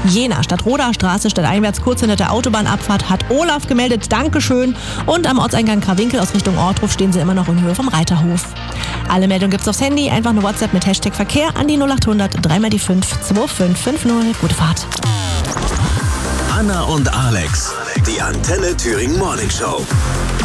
Jena, Stadtroder Straße, stadteinwärts kurz hinter der Autobahnabfahrt, hat Olaf gemeldet, Dankeschön. Und am Ortseingang Krawinkel aus Richtung Ortruf stehen sie immer noch in Höhe vom Reiterhof. Alle Meldungen gibt's aufs Handy, einfach eine WhatsApp mit Hashtag Verkehr an die 0800 3 5 2550. Gute Fahrt. Anna und Alex, die Antenne Thüringen Morning Show.